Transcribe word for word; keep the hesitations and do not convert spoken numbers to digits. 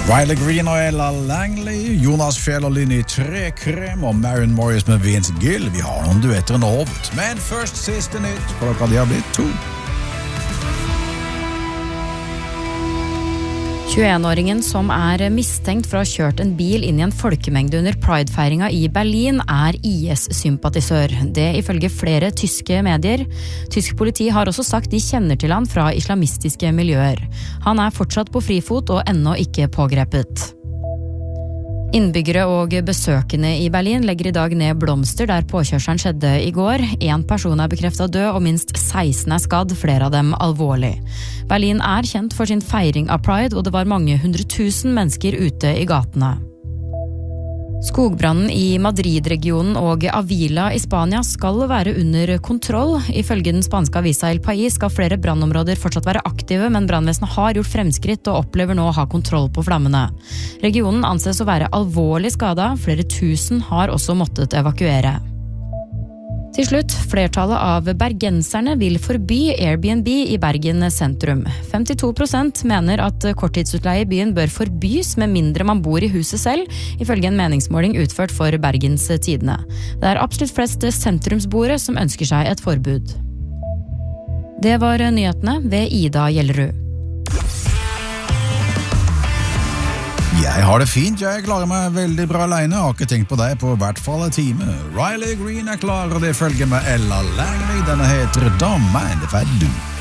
Riley Green og Ella Langley, Jonas Fjell og Linni Trekrem og Maren Morris med Vince Gill. Vi har noen duetter enn hovet, men først siste nytt, klokka de har blitt to. tjueen-åringen som er mistenkt for å ha kjørt en bil inn i en folkemengde under Pride-feiringa i Berlin er I S-sympatisør. Det ifølge flere tyske medier. Tysk politi har også sagt de kjenner til han fra islamistiske miljøer. Han er fortsatt på frifot og ennå ikke pågrepet. Innbyggere og besøkende i Berlin legger i dag ned blomster der påkjørselen skjedde i går. En person er bekreftet død, og minst seksten er skadd, flere av dem alvorlig. Berlin er kjent for sin feiring av Pride, og det var mange hundre tusen mennesker ute i gatene. Skogbrannen i Madrid-regionen og Avila i Spania skal være under kontroll. Ifølge den spanske avisa El País skal flere brannområder fortsatt være aktive, men brannvesenet har gjort fremskritt og opplever nå å ha kontroll på flammene. Regionen anses å være alvorlig skadet, flere tusen har også måttet evakuere. Til slutt, flertallet av bergenserne vil forby Airbnb i Bergen sentrum. femtito prosent mener at korttidsutleie i byen bør forbys med mindre man bor i huset selv, ifølge en meningsmåling utført for Bergens Tidende. Det er absolutt flest sentrumsboere som ønsker seg et forbud. Det var nyhetene ved Ida Gjellerud. Jeg har det fint, jeg klarer meg veldig bra alene, har ikke tenkt på deg på hvert fall en time. Riley Green er klar, og det følger med Ella Langley, denne heter Don't Mind If I Do.